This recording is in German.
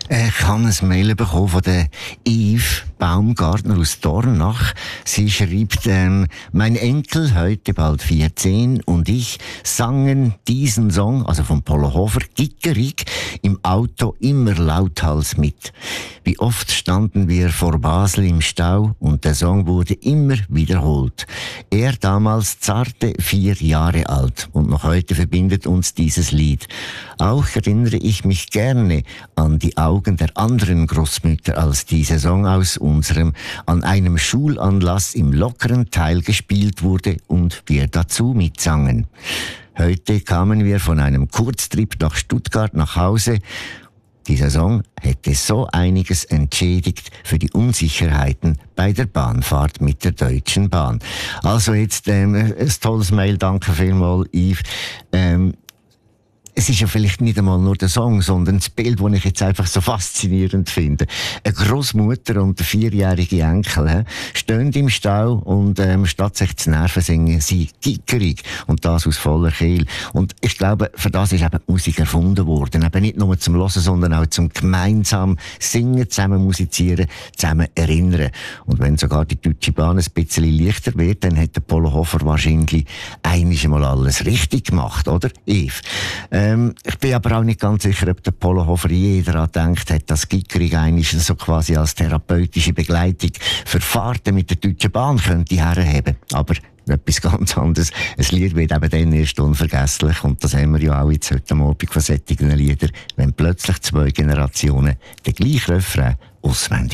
Ich habe ein Mail bekommen von der Yves Baumgartner aus Dornach. Sie schreibt, mein Enkel, heute bald 14, und ich sangen diesen Song, also von Polo Hofer, gickerig, im Auto immer lauthals mit. Wie oft standen wir vor Basel im Stau und der Song wurde immer wiederholt. Er damals zarte 4 Jahre alt und noch heute verbindet uns dieses Lied. Auch erinnere ich mich gerne an die Augen der anderen Großmütter, als dieser Song aus unserem an einem Schulanlass im lockeren Teil gespielt wurde und wir dazu mitsangen. Heute kamen wir von einem Kurztrip nach Stuttgart nach Hause. Dieser Song hätte so einiges entschädigt für die Unsicherheiten bei der Bahnfahrt mit der Deutschen Bahn. Also jetzt ein tolles Mail, danke vielmals, Yves. Es ist ja vielleicht nicht einmal nur der Song, sondern das Bild, das ich jetzt einfach so faszinierend finde. Eine Großmutter und der 4-jährige Enkel stehen im Stau und statt sich zu nerven, singen sie gickerig. Und das aus voller Kehle. Und ich glaube, für das ist eben die Musik erfunden worden. Eben nicht nur zum Hören, sondern auch zum gemeinsam singen, zusammen musizieren, zusammen erinnern. Und wenn sogar die Deutsche Bahn ein bisschen leichter wird, dann hat der Polo Hofer wahrscheinlich einmal alles richtig gemacht, oder, Yves? Ich bin aber auch nicht ganz sicher, ob der Polo Hofer je daran gedacht hat, dass Gickerig eigentlich so quasi als therapeutische Begleitung für Fahrten mit der Deutschen Bahn könnte herheben. Aber etwas ganz anderes. Ein Lied wird eben dann erst unvergesslich. Und das haben wir ja auch jetzt heute Abend von solchen Liedern, wenn plötzlich 2 Generationen den gleichen Refrain auswendig